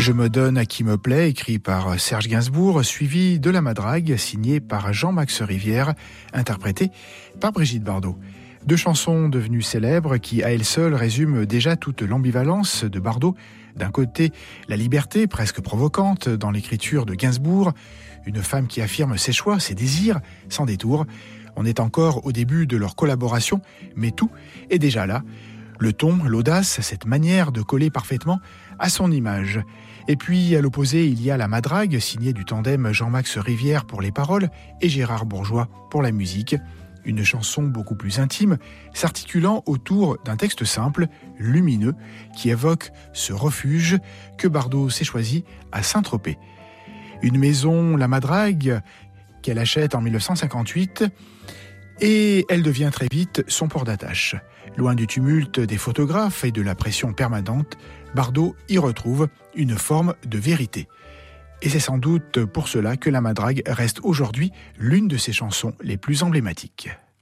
Je me donne à qui me plaît, écrit par Serge Gainsbourg, suivi de La Madrague, signé par Jean-Max Rivière, interprété par Brigitte Bardot. Deux chansons devenues célèbres qui, à elles seules, résument déjà toute l'ambivalence de Bardot. D'un côté, la liberté presque provocante dans l'écriture de Gainsbourg, une femme qui affirme ses choix, ses désirs, sans détour. On est encore au début de leur collaboration, mais tout est déjà là. Le ton, l'audace, cette manière de coller parfaitement à son image. Et puis, à l'opposé, il y a La Madrague, signée du tandem Jean-Max Rivière pour les paroles et Gérard Bourgeois pour la musique. Une chanson beaucoup plus intime, s'articulant autour d'un texte simple, lumineux, qui évoque ce refuge que Bardot s'est choisi à Saint-Tropez. Une maison, La Madrague, qu'elle achète en 1958, et elle devient très vite son port d'attache. Loin du tumulte des photographes et de la pression permanente, Bardot y retrouve une forme de vérité. Et c'est sans doute pour cela que La Madrague reste aujourd'hui l'une de ses chansons les plus emblématiques.